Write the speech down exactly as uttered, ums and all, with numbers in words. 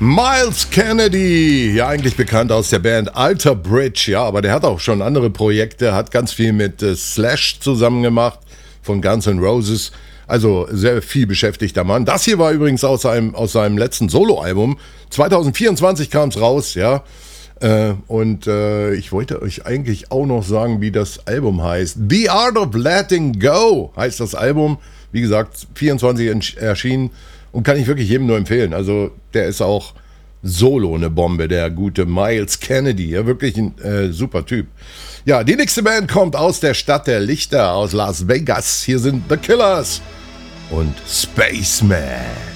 Myles Kennedy, ja eigentlich bekannt aus der Band Alter Bridge, ja, aber der hat auch schon andere Projekte, hat ganz viel mit äh, Slash zusammen gemacht von Guns N' Roses, also sehr viel beschäftigter Mann. Das hier war übrigens aus seinem, aus seinem letzten Soloalbum, zwanzig vierundzwanzig kam es raus, ja, äh, und äh, ich wollte euch eigentlich auch noch sagen, wie das Album heißt. The Art of Letting Go heißt das Album, wie gesagt, vierundzwanzig erschienen. Und kann ich wirklich jedem nur empfehlen. Also der ist auch solo eine Bombe, der gute Myles Kennedy. Ja, wirklich ein äh, super Typ. Ja, die nächste Band kommt aus der Stadt der Lichter, aus Las Vegas. Hier sind The Killers und Spaceman.